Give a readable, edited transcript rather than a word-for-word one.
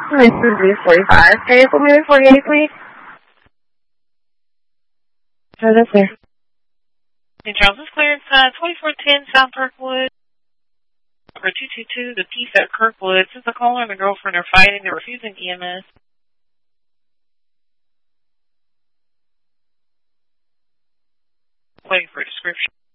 This is 45. Can you put me in 48, please? Oh, that's there. St. Charles' clearance, 2410 South Kirkwood. Number 222, the Peace at Kirkwood. Since the caller and the girlfriend are fighting, they're refusing EMS. Waiting for a description.